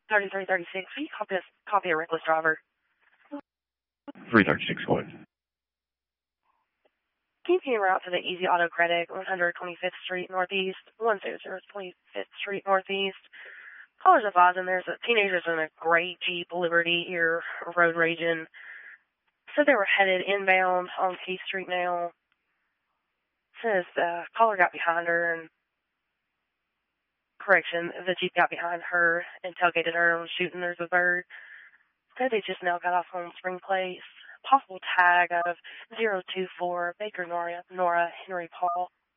3336. Will you copy a reckless driver? 336, go ahead. Can you PM route to the Easy Auto Credit, 125th Street Northeast, 10025th Street Northeast? Callers advising there's a teenagers in a gray Jeep Liberty here, road raging. Said they were headed inbound on K Street now. Says the caller got behind her and, correction, the Jeep got behind her and tailgated her and was shooting. There's a bird. Said they just now got off Home Spring Place. Possible tag of 024 Baker Nora Henry Paul.